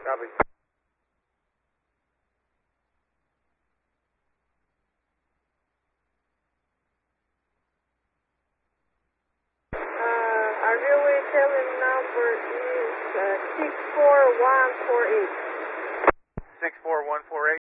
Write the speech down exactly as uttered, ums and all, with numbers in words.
Copy. Uh, auxiliary cabin number is uh, six four one four eight. six four one four eight.